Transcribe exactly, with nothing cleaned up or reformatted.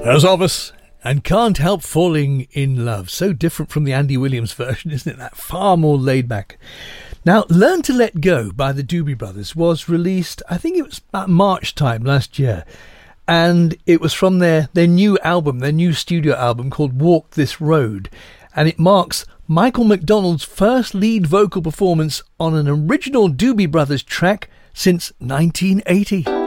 There's Elvis and Can't Help Falling in Love. So different from the Andy Williams version, isn't it? That far more laid back. Now, Learn to Let Go by the Doobie Brothers was released, I think it was about March time last year. And it was from their, their new album, their new studio album called Walk This Road. And it marks Michael McDonald's first lead vocal performance on an original Doobie Brothers track since nineteen eighty.